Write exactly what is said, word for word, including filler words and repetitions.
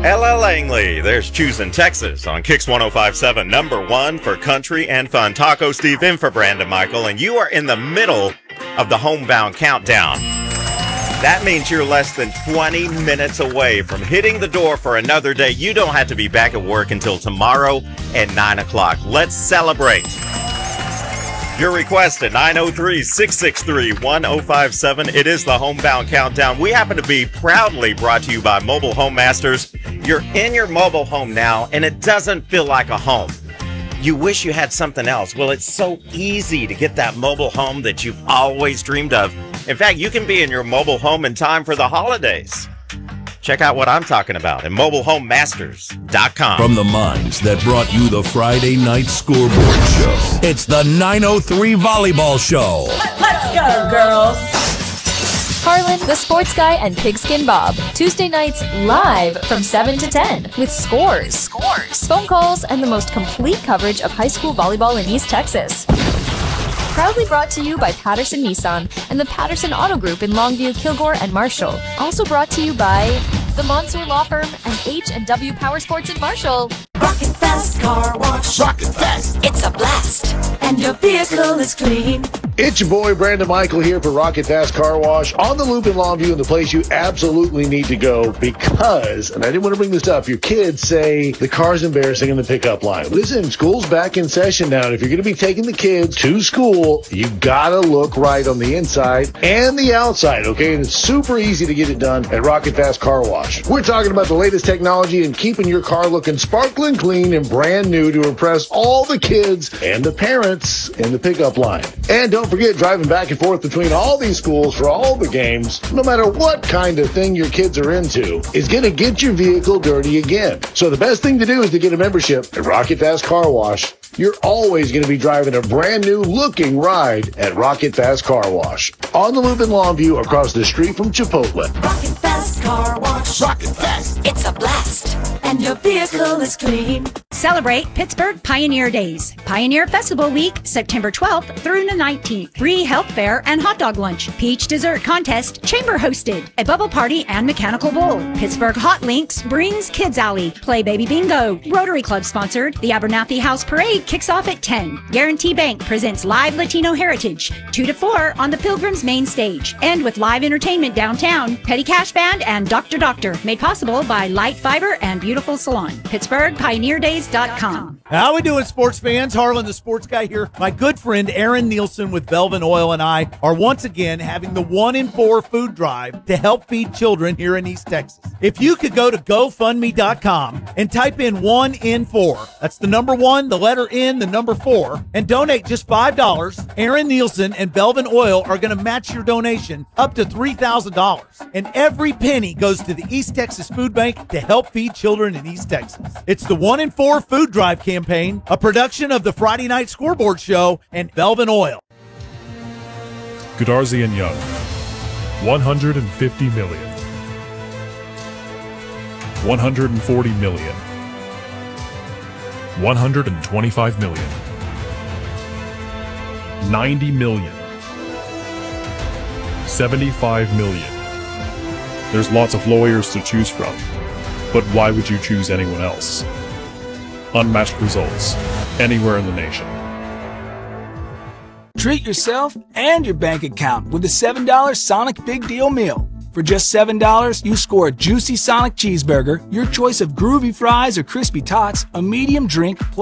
Ella Langley, there's Choosing Texas on Kix one oh five point seven, number one for country and fun. Taco Steve in for Brandon Michael, and you are in the middle of the homebound countdown. That means you're less than twenty minutes away from hitting the door for another day. You don't have to be back at work until tomorrow at nine o'clock. Let's celebrate. Your request at nine oh three, six six three, one oh five seven. It is the Homebound Countdown. We happen to be proudly brought to you by Mobile Home Masters. You're in your mobile home now, and it doesn't feel like a home. You wish you had something else. Well, it's so easy to get that mobile home that you've always dreamed of. In fact, you can be in your mobile home in time for the holidays. Check out what I'm talking about at mobile home masters dot com. From the minds that brought you the Friday Night Scoreboard Show, it's the nine oh three Volleyball Show. Let's go, girls. Harlan, the Sports Guy, and Pigskin Bob. Tuesday nights live from seven to ten with scores, scores, phone calls, and the most complete coverage of high school volleyball in East Texas. Proudly brought to you by Patterson Nissan and the Patterson Auto Group in Longview, Kilgore, and Marshall. Also brought to you by the Monsoor Law Firm and H and W Power Sports in Marshall. Rocket Fast Car Wash. Rocket Fast. It's a blast. And your vehicle is clean. It's your boy, Brandon Michael, here for Rocket Fast Car Wash on the Loop in Longview, and the place you absolutely need to go because, and I didn't want to bring this up, your kids say the car's embarrassing in the pickup line. Listen, school's back in session now, and if you're going to be taking the kids to school, you got to look right on the inside and the outside, okay? And it's super easy to get it done at Rocket Fast Car Wash. We're talking about the latest technology and keeping your car looking sparkling clean and brand new to impress all the kids and the parents in the pickup line. And don't forget, driving back and forth between all these schools for all the games, no matter what kind of thing your kids are into, is going to get your vehicle dirty again. So the best thing to do is to get a membership at Rocket Fast Car Wash. You're always going to be driving a brand new looking ride at Rocket Fast Car Wash. On the Loop in Longview, across the street from Chipotle. Rocket Fast Car Wash. Rocket Fast. It's a blast. And your vehicle is clean. Celebrate Pittsburgh Pioneer Days. Pioneer Festival Week, September twelfth through the nineteenth. Free health fair and hot dog lunch. Peach dessert contest, chamber hosted. A bubble party and mechanical bull. Pittsburgh Hot Links brings Kids Alley. Play Baby Bingo. Rotary Club sponsored. The Abernathy House Parade kicks off at ten. Guarantee Bank presents Live Latino Heritage. two to four on the Pilgrim's main stage. And with live entertainment downtown, Petty Cash Band and Doctor Doctor. Made possible by Light Fiber and Beautiful Salon. Pittsburgh Pioneer Days dot com. How we doing, sports fans? Harlan, the Sports Guy here. My good friend Aaron Nielsen with Velvet Oil and I are once again having the one in four food drive to help feed children here in East Texas. If you could go to go fund me dot com and type in one in four, that's the number one, the letter N, the number four, and donate just five dollars, Aaron Nielsen and Velvet Oil are going to match your donation up to three thousand dollars. And every penny goes to the East Texas Food Bank to help feed children in East Texas. It's the one in four food drive campaign, a production of the Friday Night Scoreboard Show and Velvet Oil. Goodarzi and Young, one hundred fifty million. one hundred forty million. one hundred twenty-five million. ninety million. seventy-five million. There's lots of lawyers to choose from, but why would you choose anyone else? Unmatched results, anywhere in the nation. Treat yourself and your bank account with a seven dollar Sonic Big Deal Meal. For just seven dollars, you score a juicy Sonic cheeseburger, your choice of groovy fries or crispy tots, a medium drink,